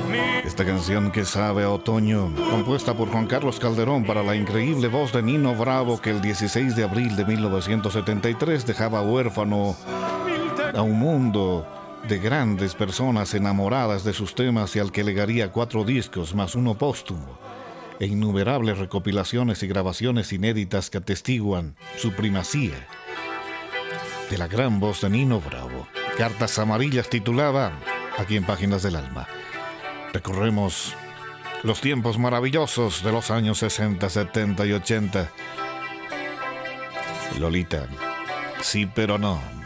Esta canción que sabe a otoño, compuesta por Juan Carlos Calderón para la increíble voz de Nino Bravo, que el 16 de abril de 1973 dejaba huérfano a un mundo de grandes personas enamoradas de sus temas y al que legaría 4 discos más uno póstumo e innumerables recopilaciones y grabaciones inéditas que atestiguan su primacía de la gran voz de Nino Bravo. Cartas Amarillas titulaba, aquí en Páginas del Alma. Recorremos los tiempos maravillosos de los años 60, 70 y 80. Lolita, sí pero no.